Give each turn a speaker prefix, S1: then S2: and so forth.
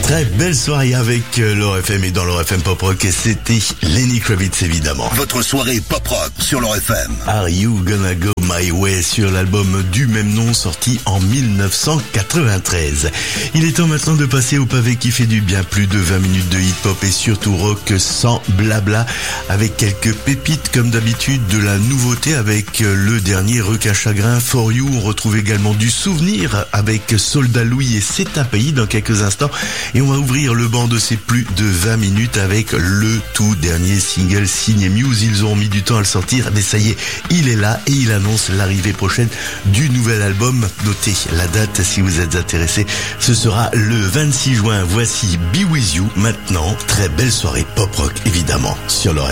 S1: Très belle soirée avec l'Or FM et dans l'Or FM Pop Rock, et c'était Lenny Kravitz évidemment.
S2: Votre soirée Pop Rock sur l'Or FM.
S1: Are You Gonna Go My Way sur l'album du même nom sorti en 1993. Il est temps maintenant de passer au pavé qui fait du bien, plus de 20 minutes de hip-hop et surtout rock sans blabla, avec quelques pépites comme d'habitude, de la nouveauté avec le dernier Requin Chagrin For You. On retrouve également du souvenir avec Soldat Louis et C'est un pays dans quelques instants. Et on va ouvrir le banc de ces plus de 20 minutes avec le tout dernier single signé Muse. Ils ont mis du temps à le sortir, mais ça y est, il est là et il annonce l'arrivée prochaine du nouvel album. Notez la date si vous êtes intéressé. Ce sera le 26 juin. Voici Be With You maintenant. Très belle soirée pop rock évidemment sur l'Or